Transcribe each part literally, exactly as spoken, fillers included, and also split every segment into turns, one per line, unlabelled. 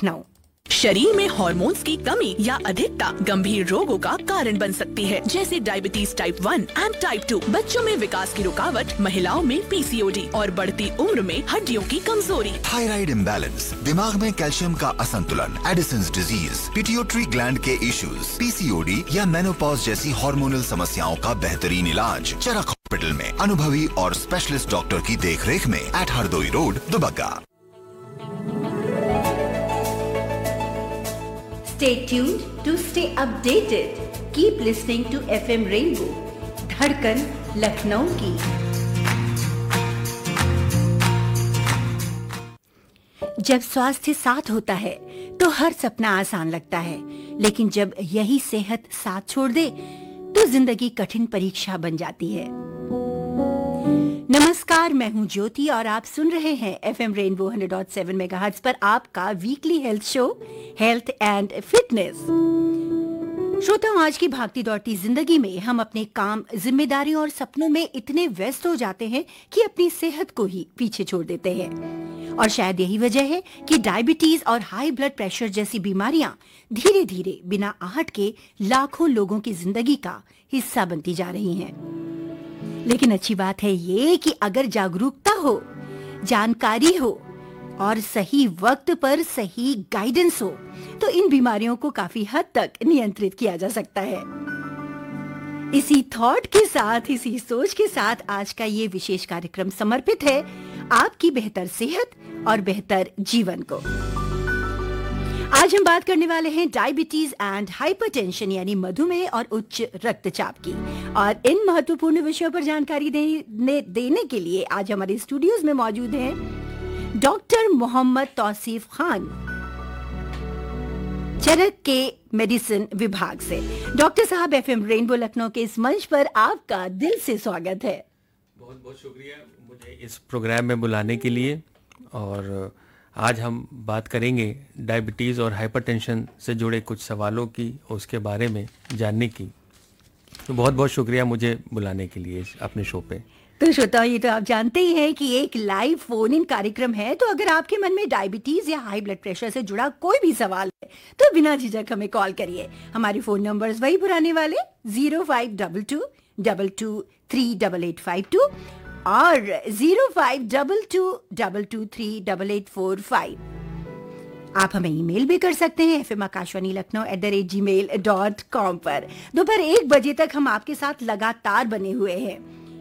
लखनऊ।
शरीर में हार्मोन्स की कमी या अधिकता गंभीर रोगों का कारण बन सकती है, जैसे diabetes type one and type two, बच्चों में विकास की रुकावट, महिलाओं में पीसीओडी और बढ़ती उम्र में हड्डियों की कमजोरी।
थायराइड इम्बैलेंस, दिमाग में कैल्शियम का असंतुलन, एडिसन्स डिजीज, पिट्यूटरी ग्लैंड के इश्यूज, पीसीओडी या मेनोपॉज जैसी हार्मोनल समस्याओं का बेहतरीन इलाज चरक हॉस्पिटल में अनुभवी और स्पेशलिस्ट डॉक्टर की देखरेख में eight Hardoi road, Dubagga.
Stay tuned to stay updated. Keep listening to F M Rainbow, धड़कन लखनऊ की। जब स्वास्थ्य साथ होता है तो हर सपना आसान लगता है, लेकिन जब यही सेहत साथ छोड़ दे तो जिंदगी कठिन परीक्षा बन जाती है। नमस्कार, मैं हूं ज्योति और आप सुन रहे हैं FM rainbow hundred point seven megahertz पर आपका weekly health show health and fitness. श्रोताओं, आज की भागती दौड़ती जिंदगी में हम अपने काम, जिम्मेदारियों और सपनों में इतने व्यस्त हो जाते हैं कि अपनी सेहत को ही पीछे छोड़ देते हैं। और शायद यही वजह है कि डायबिटीज और हाई ब्लड प्रेशर जैसी बीमारियां धीरे धीरे बिना आहट के लाखों लोगों की जिंदगी का हिस्सा बनती जा रही हैं। लेकिन अच्छी बात है ये कि अगर जागरूकता हो, जानकारी हो और सही वक्त पर सही गाइडेंस हो तो इन बीमारियों को काफी हद तक नियंत्रित किया जा सकता है। इसी थॉट के साथ, इसी सोच के साथ आज का ये विशेष कार्यक्रम समर्पित है आपकी बेहतर सेहत और बेहतर जीवन को। आज हम बात करने वाले हैं डायबिटीज एंड हाइपरटेंशन यानी मधुमेह और उच्च रक्तचाप की। और इन महत्वपूर्ण विषयों पर जानकारी देने देने के लिए आज हमारे स्टूडियोज में मौजूद हैं डॉक्टर मोहम्मद तौसीफ खान, चरक के मेडिसिन विभाग से। डॉक्टर साहब, एफएम रेनबो लखनऊ के इस मंच पर आपका दिल से स्वागत है।
बहुत बहुत शुक्रिया मुझे इस प्रोग्राम में बुलाने के लिए। और आज हम बात करेंगे डायबिटीज़ और हाइपरटेंशन से जुड़े कुछ सवालों की और उसके बारे में जानने की। तो बहुत बहुत शुक्रिया मुझे बुलाने के लिए अपने शो पे।
तो श्रोताओं, ये तो आप जानते ही हैं कि एक लाइव फोन इन कार्यक्रम है, तो अगर आपके मन में डायबिटीज या हाई ब्लड प्रेशर से जुड़ा कोई भी सवाल है तो बिना झिझक हमें कॉल करिए। हमारे फोन नंबर्स वही पुराने वाले zero five double two double two three double eight five to और zero five double two double two three double eight four five. आप हमें ईमेल भी कर सकते हैं F M Akashvani Lucknow at the rate ji mail dot com पर। दोपहर एक बजे तक हम आपके साथ लगातार बने हुए हैं।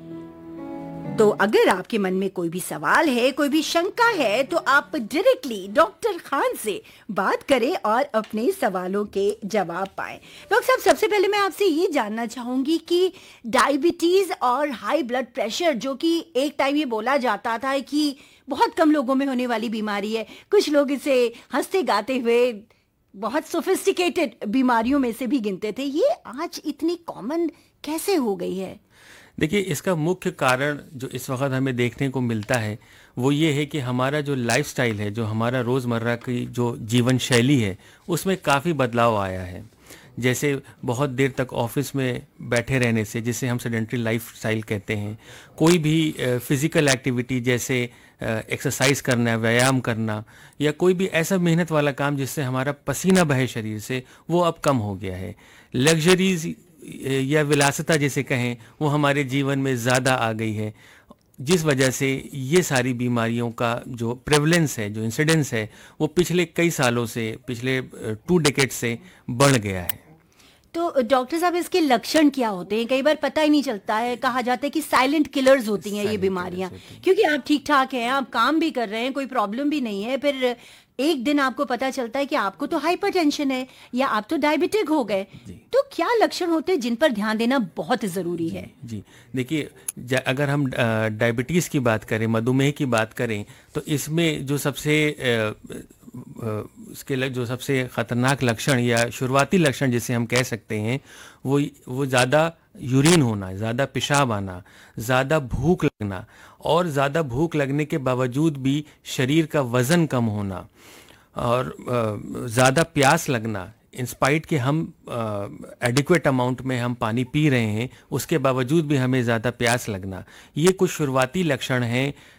तो अगर आपके मन में कोई भी सवाल है, कोई भी शंका है, तो आप डायरेक्टली डॉक्टर खान से बात करें और अपने सवालों के जवाब पाएं। डॉक्टर साहब, सबसे पहले मैं आपसे ये जानना चाहूंगी कि डायबिटीज और हाई ब्लड प्रेशर, जो कि एक टाइम ये बोला जाता था कि बहुत कम लोगों में होने वाली बीमारी है, कुछ लोग इसे हंसते गाते हुए बहुत सोफिस्टिकेटेड बीमारियों में से भी गिनते थे, ये आज इतनी कॉमन कैसे हो गई है?
देखिए, इसका मुख्य कारण जो इस वक्त हमें देखने को मिलता है वो ये है कि हमारा जो लाइफस्टाइल है, जो हमारा रोज़मर्रा की जो जीवन शैली है, उसमें काफ़ी बदलाव आया है। जैसे बहुत देर तक ऑफिस में बैठे रहने से, जिसे हम सेडेंटरी लाइफस्टाइल कहते हैं, कोई भी फिज़िकल एक्टिविटी जैसे एक्सरसाइज करना, व्यायाम करना या कोई भी ऐसा मेहनत वाला काम जिससे हमारा पसीना बहे शरीर से, वो अब कम हो गया है। लग्जरीज या विलासिता जिसे कहें, वो हमारे जीवन में ज़्यादा आ गई है, जिस वजह से ये सारी बीमारियों का जो प्रेवलेंस है, जो इंसिडेंस है, वो पिछले कई सालों से, पिछले टू डेकेड से बढ़ गया है।
तो डॉक्टर साहब, इसके लक्षण क्या होते हैं? कई बार पता ही नहीं चलता है, कहा जाता है कि साइलेंट किलर्स होती हैं ये बीमारियां, क्योंकि आप ठीक ठाक हैं, आप काम भी कर रहे हैं, कोई प्रॉब्लम भी नहीं है, फिर एक दिन आपको पता चलता है कि आपको तो हाइपरटेंशन है या आप तो डायबिटिक हो गए। तो क्या लक्षण होते हैं जिन पर ध्यान देना बहुत जरूरी है?
जी, जी देखिए, अगर हम डायबिटीज़ की बात करें, मधुमेह की बात करें, तो इसमें जो सबसे इसके जो सबसे ख़तरनाक लक्षण या शुरुआती लक्षण जिसे हम कह सकते हैं, वो वो ज़्यादा यूरिन होना, ज़्यादा पेशाब आना, ज़्यादा भूख लगना और ज़्यादा भूख लगने के बावजूद भी शरीर का वज़न कम होना और ज़्यादा प्यास लगना, इंस्पाइट कि हम एडिक्वेट अमाउंट में हम पानी पी रहे हैं, उसके बावजूद भी हमें ज़्यादा प्यास लगना। ये कुछ शुरुआती लक्षण हैं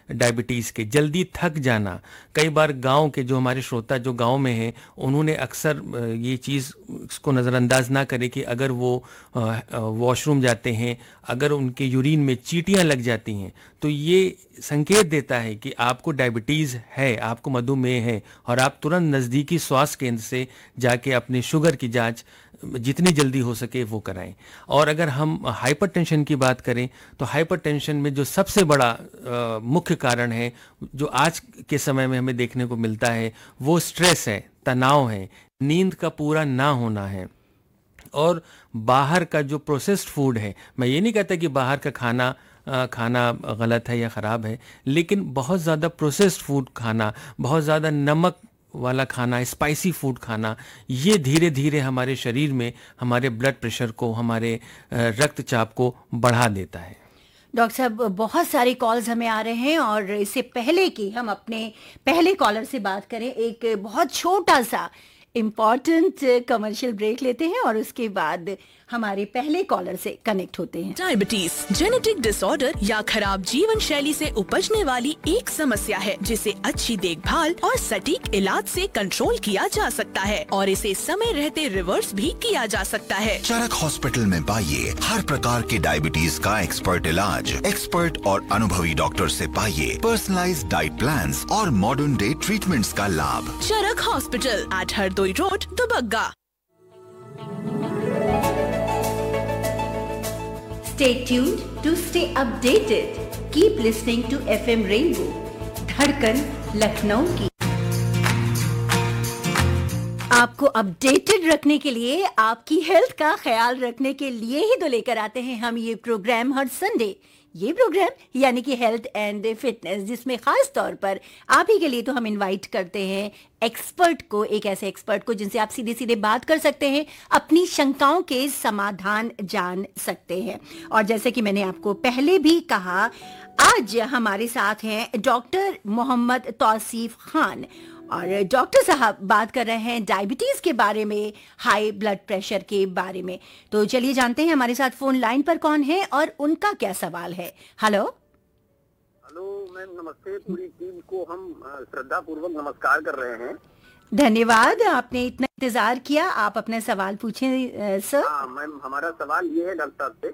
डायबिटीज़ के, जल्दी थक जाना। कई बार गांव के जो हमारे श्रोता जो गांव में हैं उन्होंने अक्सर ये चीज़ को नज़रअंदाज ना करें कि अगर वो वॉशरूम जाते हैं, अगर उनके यूरिन में चींटियां लग जाती हैं तो ये संकेत देता है कि आपको डायबिटीज़ है, आपको मधुमेह है, और आप तुरंत नज़दीकी स्वास्थ्य केंद्र से जाके अपने शुगर की जांच जितनी जल्दी हो सके वो कराएं। और अगर हम हाइपरटेंशन की बात करें तो हाइपरटेंशन में जो सबसे बड़ा आ, मुख्य कारण है जो आज के समय में हमें देखने को मिलता है वो स्ट्रेस है, तनाव है, नींद का पूरा ना होना है, और बाहर का जो प्रोसेस्ड फूड है। मैं ये नहीं कहता कि बाहर का खाना आ, खाना गलत है या ख़राब है, लेकिन बहुत ज़्यादा प्रोसेस्ड फूड खाना, बहुत ज़्यादा नमक वाला खाना, स्पाइसी फूड खाना, ये धीरे धीरे हमारे शरीर में हमारे ब्लड प्रेशर को, हमारे रक्तचाप को बढ़ा देता है।
डॉक्टर साहब, बहुत सारे कॉल्स हमें आ रहे हैं और इससे पहले कि हम अपने पहले कॉलर से बात करें, एक बहुत छोटा सा इम्पॉर्टेंट कमर्शियल ब्रेक लेते हैं और उसके बाद हमारे पहले कॉलर से कनेक्ट होते हैं।
डायबिटीज जेनेटिक डिसऑर्डर या खराब जीवन शैली से उपजने वाली एक समस्या है जिसे अच्छी देखभाल और सटीक इलाज से कंट्रोल किया जा सकता है और इसे समय रहते रिवर्स भी किया जा सकता है।
चरक हॉस्पिटल में पाइए हर प्रकार के डायबिटीज का एक्सपर्ट इलाज, एक्सपर्ट और अनुभवी डॉक्टर से पाइए पर्सनलाइज्ड डाइट प्लान्स और मॉडर्न डे ट्रीटमेंट्स का लाभ।
चरक hospital eight Hardoi road, Dubagga.
Stay tuned to stay updated. Keep listening to F M Rainbow, धड़कन लखनऊ की। आपको अपडेटेड रखने के लिए, आपकी हेल्थ का ख्याल रखने के लिए ही तो लेकर आते हैं हम ये प्रोग्राम हर संडे। ये प्रोग्राम यानी कि हेल्थ एंड फिटनेस, जिसमें खास तौर पर आप ही के लिए तो हम इनवाइट करते हैं एक्सपर्ट को, एक ऐसे एक्सपर्ट को जिनसे आप सीधे सीधे बात कर सकते हैं, अपनी शंकाओं के समाधान जान सकते हैं। और जैसे कि मैंने आपको पहले भी कहा, आज हमारे साथ हैं डॉक्टर मोहम्मद तौसीफ खान, और डॉक्टर साहब बात कर रहे हैं डायबिटीज के बारे में, हाई ब्लड प्रेशर के बारे में। तो चलिए जानते हैं हमारे साथ फोन लाइन पर कौन है और उनका क्या सवाल है। हेलो
हेलो मैम, नमस्ते। पूरी टीम को हम श्रद्धा पूर्वक नमस्कार कर रहे हैं।
धन्यवाद, आपने इतना इंतजार किया। आप अपने सवाल पूछें सर।
हाँ मैम, हमारा सवाल ये है डॉक्टर साहब से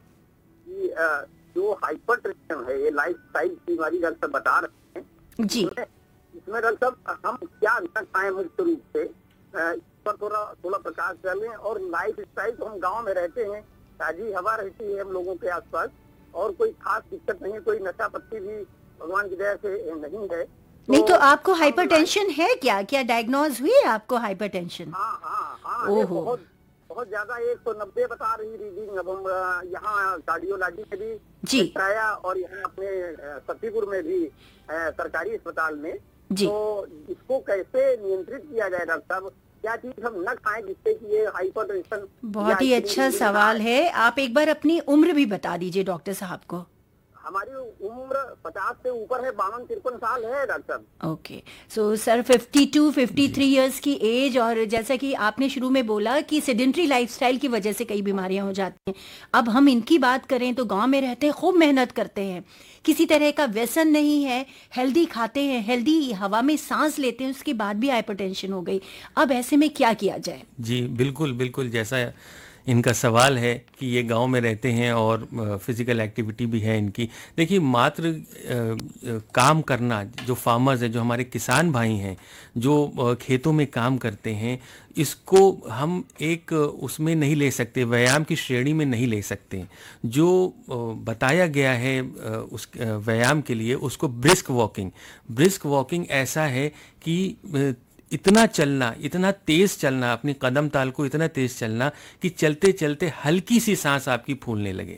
कि जो हाइपरटेंशन है, ये लाइफ स्टाइल की बीमारी डॉक्टर बता रहे हैं
जी,
इसमें डॉक्टर साहब हम क्या न खाएं मुख्य रूप से, इस पर थोड़ा थोड़ा प्रकाश डालें। और लाइफ स्टाइल तो हम गांव में रहते हैं, ताजी हवा रहती है हम लोगों के आसपास, और कोई खास दिक्कत नहीं है, कोई नशा पत्ती भी भगवान की दया से नहीं है। तो
नहीं तो आपको हाइपरटेंशन है क्या? क्या डायग्नोज हुई है आपको हाइपरटेंशन?
हाँ हाँ हाँ, बहुत बहुत ज्यादा एक सौ नब्बे बता रही रीडिंग। अब हम यहाँ कार्डियोलॉजी में भी कराया और यहाँ अपने सतीपुर में भी सरकारी अस्पताल में। तो इसको कैसे नियंत्रित किया जाए डॉक्टर साहब? क्या चीज हम न खाएं जिससे कि ये हाइपरटेंशन?
बहुत ही अच्छा सवाल है। आप एक बार अपनी उम्र भी बता दीजिए डॉक्टर साहब को।
हमारी उम्र पचास से ऊपर है, बावन तिरपन साल है डॉक्टर साहब।
ओके, सो सर बावन, तिरेपन इयर्स की एज, और जैसा कि आपने शुरू में बोला कि सेडेंट्री लाइफस्टाइल की वजह से कई बीमारियां हो जाती हैं। अब हम इनकी बात करें तो गांव में रहते हैं, खूब मेहनत करते हैं, किसी तरह का व्यसन नहीं है, हेल्दी खाते हैं, हेल्दी हवा में सांस लेते हैं, उसके बाद भी हाइपरटेंशन हो गई। अब ऐसे में क्या किया जाए? जी
बिल्कुल बिल्कुल, जैसा इनका सवाल है कि ये गांव में रहते हैं और फिजिकल एक्टिविटी भी है इनकी। देखिए, मात्र आ, काम करना, जो फार्मर्स हैं, जो हमारे किसान भाई हैं, जो खेतों में काम करते हैं, इसको हम एक उसमें नहीं ले सकते, व्यायाम की श्रेणी में नहीं ले सकते। जो बताया गया है उस व्यायाम के लिए, उसको ब्रिस्क वॉकिंग ब्रिस्क वॉकिंग ऐसा है कि इतना चलना, इतना तेज चलना, अपनी कदम ताल को इतना तेज चलना कि चलते चलते हल्की सी सांस आपकी फूलने लगे।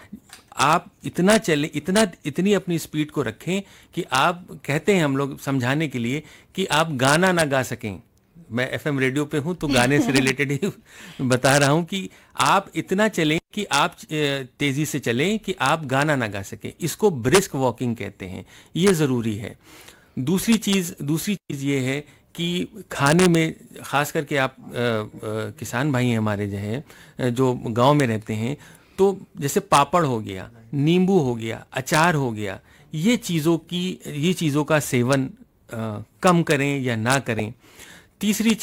आप इतना चले, इतना इतनी अपनी स्पीड को रखें कि आप, कहते हैं हम लोग समझाने के लिए, कि आप गाना ना गा सकें। मैं एफएम रेडियो पे हूं तो गाने से रिलेटेड ही बता रहा हूं कि आप इतना चलें कि आप तेजी से चलें कि आप गाना ना गा सकें। इसको ब्रिस्क वॉकिंग कहते हैं, ये ज़रूरी है। दूसरी चीज़ दूसरी चीज़ ये है कि खाने में, ख़ास करके आप आ, आ, किसान भाई हैं हमारे जो हैं, जो गांव में रहते हैं, तो जैसे पापड़ हो गया, नींबू हो गया, अचार हो गया, ये चीज़ों की ये चीज़ों का सेवन आ, कम करें या ना करें। तीसरी